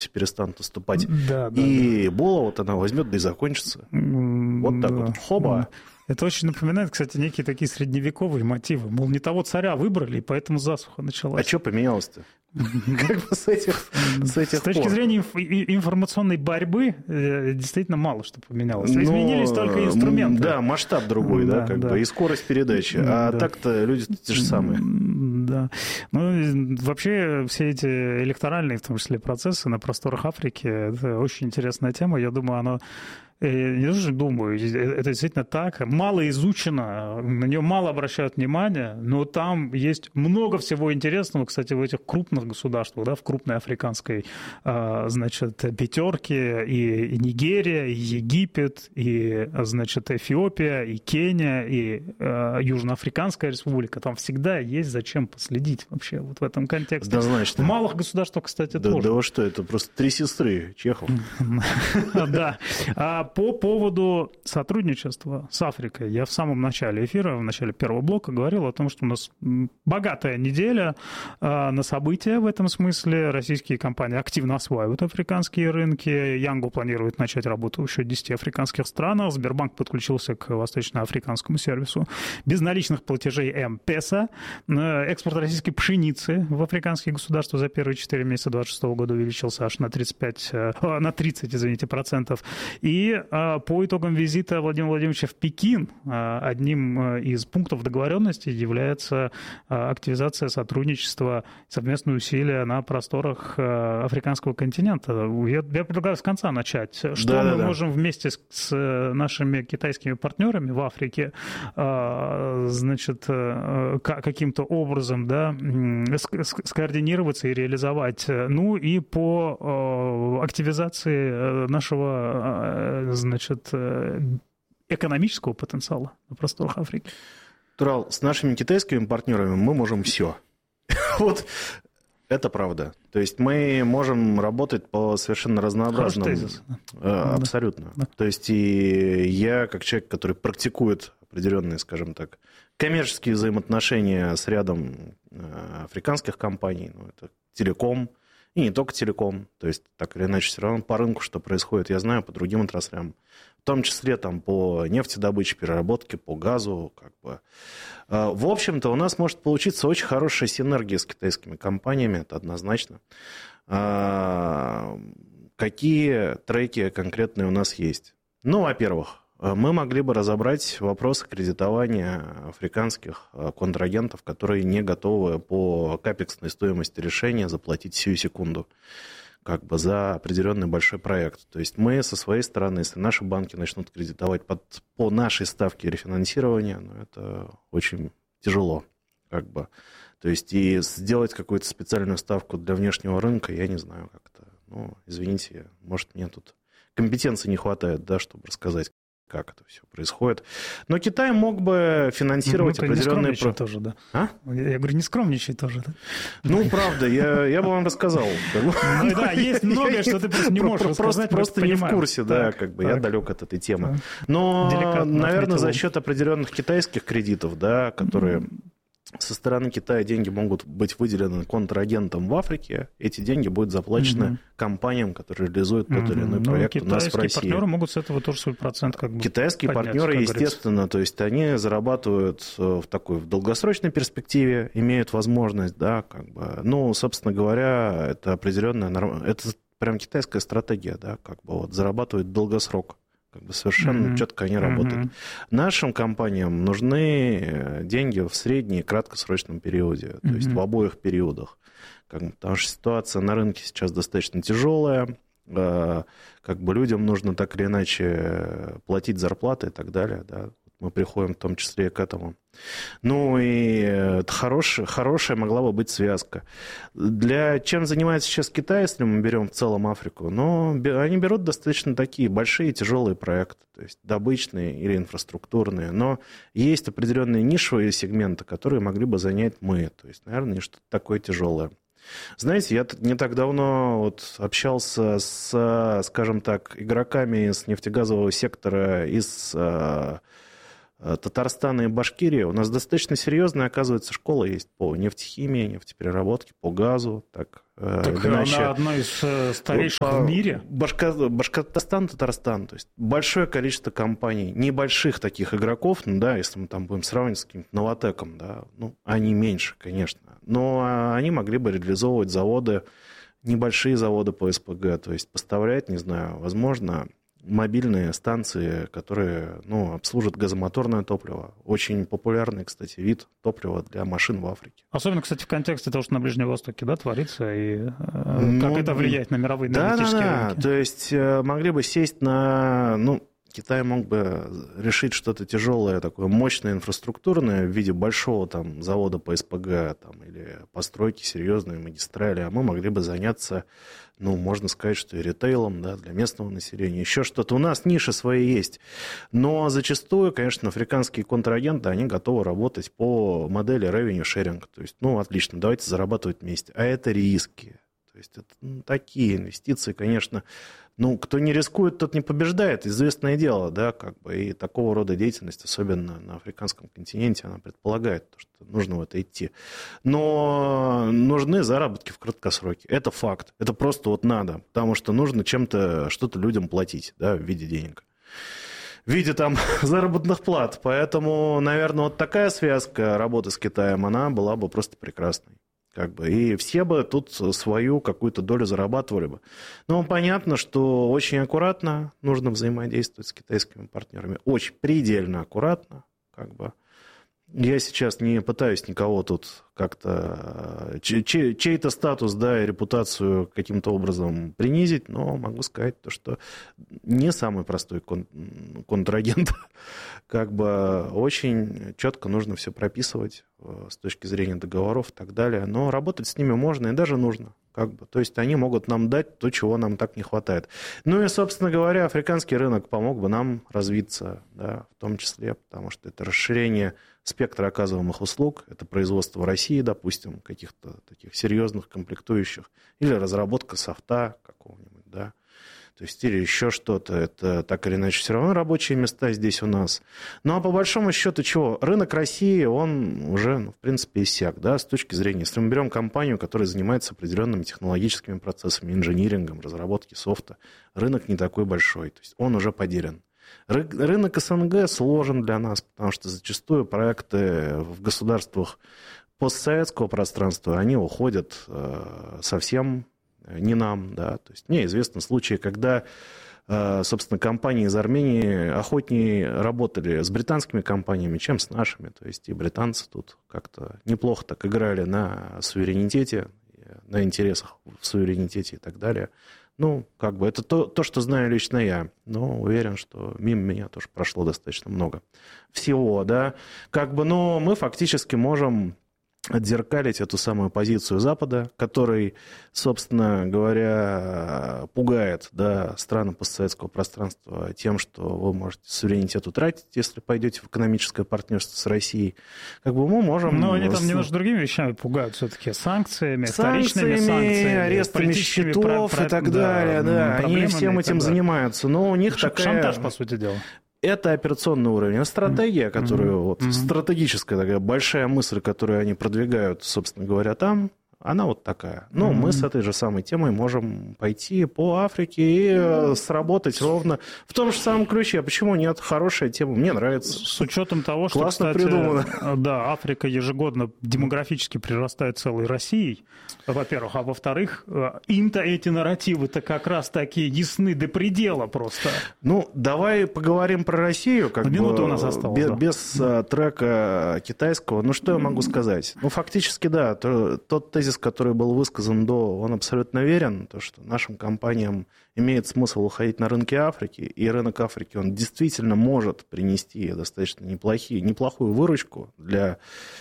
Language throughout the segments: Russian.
перестанут наступать. Да, и Эбола, вот она возьмет, да и закончится. Вот так вот. Хоба. Это очень напоминает, кстати, некие такие средневековые мотивы. Мол, не того царя выбрали, и поэтому засуха началась. А что поменялось-то? С этих С точки зрения информационной борьбы действительно мало что поменялось. Изменились только инструменты. Да, масштаб другой, да, как бы, и скорость передачи. А так-то люди те же самые. Да. Ну, вообще, все эти электоральные, в том числе, процессы на просторах Африки, это очень интересная тема. Я думаю, оно... Не даже думаю, это действительно так. Мало изучено, на нее мало обращают внимание, но там есть много всего интересного, кстати, в этих крупных государствах, да, в крупной африканской, значит, пятерке и Нигерия, и Египет, и, значит, Эфиопия, и Кения, и Южноафриканская республика. Там всегда есть зачем последить вообще вот в этом контексте. Однозначно. В малых государствах, кстати, тоже. Да вы что, это просто три сестры Чехов. Да. По поводу сотрудничества с Африкой. Я в самом начале эфира, в начале первого блока говорил о том, что у нас богатая неделя на события в этом смысле. Российские компании активно осваивают африканские рынки. Янго планирует начать работу в еще 10 африканских странах. Сбербанк подключился к восточноафриканскому сервису безналичных платежей М-Песа. Экспорт российской пшеницы в африканские государства за первые 4 месяца 2026 года увеличился аж на 30%. И по итогам визита Владимира Владимировича в Пекин одним из пунктов договоренности является активизация сотрудничества, совместные усилия на просторах африканского континента. Я предлагаю с конца начать. Что мы можем вместе с нашими китайскими партнерами в Африке, значит, каким-то образом, да, скоординироваться и реализовать. Ну и по активизации нашего, значит, экономического потенциала на просторах Африки. Турал, с нашими китайскими партнерами мы можем все. Вот это правда. То есть мы можем работать по совершенно разнообразным... Хороший тезис. Абсолютно. Да. То есть и я, как человек, который практикует определенные, скажем так, коммерческие взаимоотношения с рядом африканских компаний, ну, это телеком, и не только телеком, то есть так или иначе все равно по рынку, что происходит, я знаю, по другим отраслям, в том числе там, по нефтедобыче, переработке, по газу. Как бы. В общем-то, у нас может получиться очень хорошая синергия с китайскими компаниями, это однозначно. Какие треки конкретные у нас есть? Ну, во-первых, мы могли бы разобрать вопрос кредитования африканских контрагентов, которые не готовы по капексной стоимости решения заплатить сию секунду как бы за определенный большой проект. То есть мы со своей стороны, если наши банки начнут кредитовать по нашей ставке рефинансирования, ну, это очень тяжело. Как бы. То есть и сделать какую-то специальную ставку для внешнего рынка, я не знаю как-то. Ну, извините, может, мне тут компетенции не хватает, да, чтобы рассказать, как это все происходит. Но Китай мог бы финансировать определенные... Не тоже, да. А? Я говорю, не скромничай тоже, да? Ну, правда, я бы вам рассказал. Ну, да, есть многое, что ты просто не можешь рассказать. Просто не в курсе, да, как бы я далек от этой темы. Но, наверное, за счет определенных китайских кредитов, да, которые... Со стороны Китая деньги могут быть выделены контрагентам в Африке, эти деньги будут заплачены компаниям, которые реализуют тот или иной проект у нас в России. Китайские партнеры могут с этого тоже свой процент как бы Китайские партнеры, естественно, то есть они зарабатывают в долгосрочной перспективе, имеют возможность, да, как бы, ну, собственно говоря, это определенная, это прям китайская стратегия, да, как бы вот зарабатывать в долгосрок. Как бы совершенно четко они работают. Нашим компаниям нужны деньги в среднем и краткосрочном периоде, то есть в обоих периодах. Потому что ситуация на рынке сейчас достаточно тяжелая, как бы людям нужно так или иначе платить зарплаты и так далее, да. Мы приходим в том числе и к этому. Ну и хорошая могла бы быть связка. Чем занимается сейчас Китай, если мы берем в целом Африку? Ну, они берут достаточно такие большие тяжелые проекты, то есть добычные или инфраструктурные, но есть определенные нишевые сегменты, которые могли бы занять мы, то есть, наверное, что-то такое тяжелое. Знаете, я не так давно вот общался с, скажем так, игроками из нефтегазового сектора, из Татарстана и Башкирии. У нас достаточно серьезная, оказывается, школа есть по нефтехимии, нефтепереработке, по газу. Так, Так она одна из старейших в мире. Башкортостан, Татарстан, то есть большое количество компаний, небольших таких игроков, ну да, если мы там будем сравнивать с каким-то Новатэком, да, ну, они меньше, конечно, но они могли бы реализовывать заводы, небольшие заводы по СПГ, то есть поставлять, не знаю, возможно, мобильные станции, которые, ну, обслужат газомоторное топливо. Очень популярный, кстати, вид топлива для машин в Африке. Особенно, кстати, в контексте того, что на Ближнем Востоке, да, творится, и как это влияет на мировые энергетические рынки. Да, то есть могли бы сесть на... Ну, Китай мог бы решить что-то тяжелое, такое мощное, инфраструктурное в виде большого там завода по СПГ там, или постройки серьезной магистрали, а мы могли бы заняться, ну, можно сказать, что и ритейлом, да, для местного населения, еще что-то. У нас ниши свои есть, но зачастую, конечно, африканские контрагенты, они готовы работать по модели revenue sharing, то есть, ну, отлично, давайте зарабатывать вместе, а это риски. То есть это такие инвестиции, конечно, ну, кто не рискует, тот не побеждает, известное дело, да, как бы, и такого рода деятельность, особенно на африканском континенте, она предполагает, что нужно в это идти. Но нужны заработки в краткосроке, это факт, это просто вот надо, потому что нужно чем-то, что-то людям платить, да, в виде денег. В виде там заработных плат, поэтому, наверное, вот такая связка работы с Китаем, она была бы просто прекрасной. Как бы, и все бы тут свою какую-то долю зарабатывали бы. Но понятно, что очень аккуратно нужно взаимодействовать с китайскими партнерами. Очень предельно аккуратно. Как бы. Я сейчас не пытаюсь никого тут как-то... чей-то статус, да, и репутацию каким-то образом принизить, но могу сказать, то, что не самый простой контрагент. Как бы очень четко нужно все прописывать с точки зрения договоров и так далее. Но работать с ними можно и даже нужно. Как бы. То есть они могут нам дать то, чего нам так не хватает. Ну и, собственно говоря, африканский рынок помог бы нам развиться, да, в том числе, потому что это расширение спектра оказываемых услуг, это производство в России, допустим, каких-то таких серьезных комплектующих, или разработка софта какого-нибудь, да. То есть или еще что-то, это так или иначе все равно рабочие места здесь у нас. Ну, а по большому счету чего? Рынок России, он уже, ну, в принципе, иссяк, да, с точки зрения, если мы берем компанию, которая занимается определенными технологическими процессами, инжинирингом, разработки софта, рынок не такой большой, то есть он уже поделен. Рынок СНГ сложен для нас, потому что зачастую проекты в государствах постсоветского пространства, они уходят совсем не нам, да, то есть мне известны случаи, когда, собственно, компании из Армении охотнее работали с британскими компаниями, чем с нашими, то есть и британцы тут как-то неплохо так играли на суверенитете, на интересах в суверенитете и так далее. Ну, как бы это то, что знаю лично я, но уверен, что мимо меня тоже прошло достаточно много всего, да, как бы, но мы фактически можем отзеркалить эту самую позицию Запада, который, собственно говоря, пугает, да, страны постсоветского пространства тем, что вы можете суверенитет утратить, если пойдете в экономическое партнерство с Россией. Как бы мы можем... Но они там немножко другими вещами пугают все-таки. Санкциями, вторичными санкциями, арестами счетов и так далее. Да, они всем этим занимаются. Но у них такая... Шантаж, по сути дела. Это операционный уровень, а стратегия, которую, вот, стратегическая такая большая мысль, которую они продвигают, собственно говоря, там, она вот такая. Но мы с этой же самой темой можем пойти по Африке и сработать ровно в том же самом ключе. А почему нет? Хорошая тема, мне нравится. С учетом того, что, классно кстати, придумано. Да, Африка ежегодно демографически прирастает целой Россией, во-первых. А во-вторых, им-то эти нарративы-то как раз такие ясны до предела просто. Ну, давай поговорим про Россию. Как минута у нас осталась. Без трека китайского. Ну, что я могу сказать? Ну, фактически, да, тот тезис, который был высказан он абсолютно верен, то, что нашим компаниям имеет смысл уходить на рынки Африки, и рынок Африки, он действительно может принести достаточно неплохую выручку для,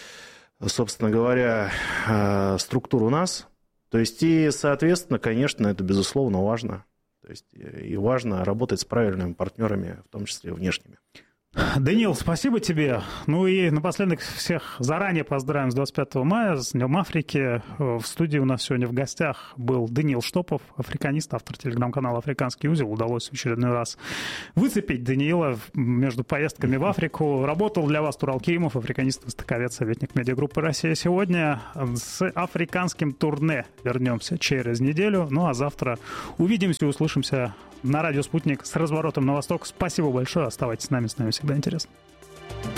собственно говоря, структур у нас. То есть, и, соответственно, конечно, это, безусловно, важно. То есть, и важно работать с правильными партнерами, в том числе внешними. Даниил, спасибо тебе. Ну и напоследок всех заранее поздравим с 25 мая, с Днем Африки. В студии у нас сегодня в гостях был Даниил Штопов, африканист, автор телеграм-канала «Африканский узел». Удалось в очередной раз выцепить Даниила между поездками в Африку. Работал для вас Турал Керимов, африканист, востоковед, советник медиагруппы «Россия сегодня». С африканским турне вернемся через неделю. Ну а завтра увидимся и услышимся на радио «Спутник» с разворотом на восток. Спасибо большое. Оставайтесь с нами всегда интересно.